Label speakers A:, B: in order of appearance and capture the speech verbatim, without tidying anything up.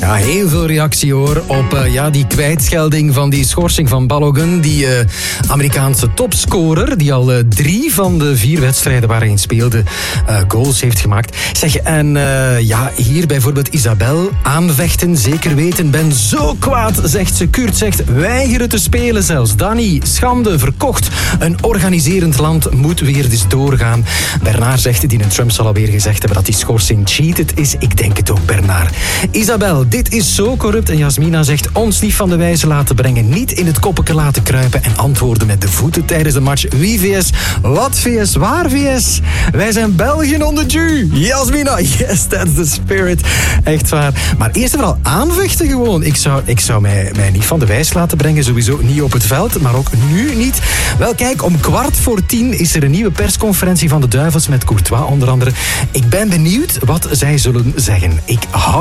A: Ja, heel veel reactie hoor op uh, ja, die kwijtschelding van die schorsing van Balogun. Die uh, Amerikaanse topscorer die al uh, drie van de vier wedstrijden waarin hij speelde uh, goals heeft gemaakt. Zeg, en uh, ja, hier bijvoorbeeld Isabel, aanvechten, zeker weten. Ben zo kwaad, zegt ze. Kurt zegt weigeren te spelen zelfs. Danny, schande, verkocht. Een organiserend land moet weer eens doorgaan. Bernard zegt, die Trump zal alweer gezegd hebben dat die schorsing cheated is. Ik denk het ook, Bernard. Isabel, dit is zo corrupt. En Jasmina zegt, ons niet van de wijze laten brengen. Niet in het koppeke laten kruipen en antwoorden met de voeten tijdens de match. Wie V S? Wat V S? Waar V S? Wij zijn België on the Jew. Jasmina, yes, that's the spirit. Echt waar. Maar eerst en vooral aanvechten gewoon. Ik zou, ik zou mij, mij niet van de wijs laten brengen. Sowieso niet op het veld, maar ook nu niet. Wel kijk, om kwart voor tien is er een nieuwe persconferentie van de Duivels met Courtois onder andere. Ik ben benieuwd wat zij zullen zeggen. Ik hou